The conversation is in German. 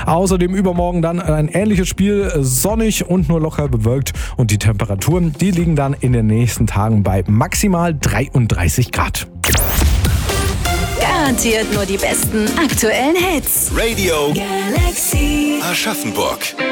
Außerdem übermorgen dann ein ähnliches Spiel, sonnig und nur locker bewölkt. Und die Temperaturen, die liegen dann in den nächsten Tagen bei maximal 33 Grad. Garantiert nur die besten aktuellen Hits. Radio Galaxy. Aschaffenburg.